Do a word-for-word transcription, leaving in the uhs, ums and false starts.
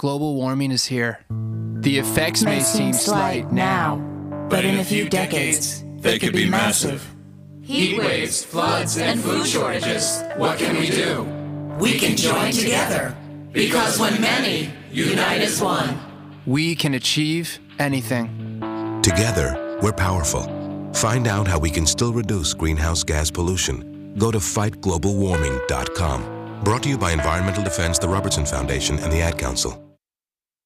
global warming is here. The effects may seem slight now, but in a few decades, they could be massive. Heat waves, floods, and food shortages. What can we do? We can join together, because when many unite as one, we can achieve anything. Together, we're powerful. Find out how we can still reduce greenhouse gas pollution. Go to fight global warming dot com. Brought to you by Environmental Defense, the Robertson Foundation, and the Ad Council.